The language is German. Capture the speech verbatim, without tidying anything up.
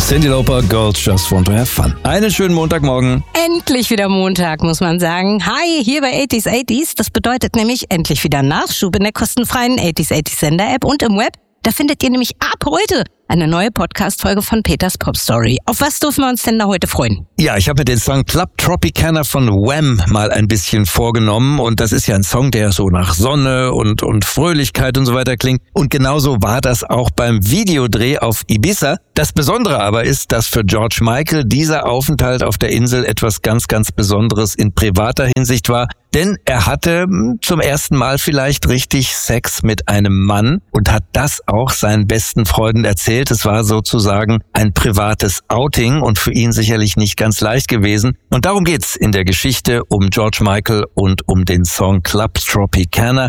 Cyndi Lauper, Girls Just Want to Have Fun. Einen schönen Montagmorgen. Endlich wieder Montag, muss man sagen. Hi, hier bei achtziger achtziger. Das bedeutet nämlich endlich wieder Nachschub in der kostenfreien achtziger achtziger Sender-App und im Web. Da findet ihr nämlich ab heute eine neue Podcast-Folge von Peters Pop Story. Auf was dürfen wir uns denn da heute freuen? Ja, ich habe mir den Song Club Tropicana von Wham mal ein bisschen vorgenommen. Und das ist ja ein Song, der so nach Sonne und, und Fröhlichkeit und so weiter klingt. Und genauso war das auch beim Videodreh auf Ibiza. Das Besondere aber ist, dass für George Michael dieser Aufenthalt auf der Insel etwas ganz, ganz Besonderes in privater Hinsicht war. Denn er hatte zum ersten Mal vielleicht richtig Sex mit einem Mann und hat das auch seinen besten Freunden erzählt. Es war sozusagen ein privates Outing und für ihn sicherlich nicht ganz leicht gewesen. Und darum geht's in der Geschichte um George Michael und um den Song Club Tropicana.